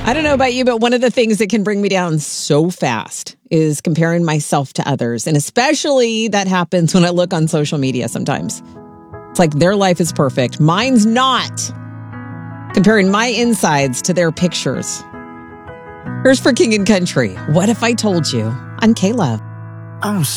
I don't know about you, but one of the things that can bring me down so fast is comparing myself to others. And especially that happens when I look on social media sometimes. It's like their life is perfect. Mine's not. Comparing my insides to their pictures. Here's for King and Country. What if I told you? I'm Kayla. I'm